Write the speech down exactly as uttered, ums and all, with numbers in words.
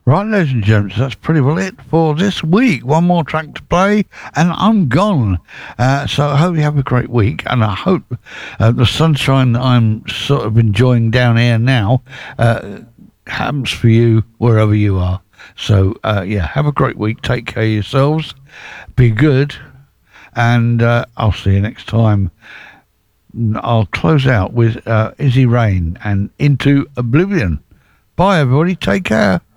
Right, ladies and gents, that's pretty well it for this week. One more track to play, and I'm gone. Uh, so I hope you have a great week, and I hope uh, the sunshine that I'm sort of enjoying down here now uh, happens for you wherever you are. So, uh, yeah, have a great week. Take care of yourselves. Be good, and uh, I'll see you next time. I'll close out with uh, Izzy Rain and Into Oblivion. Bye, everybody. Take care.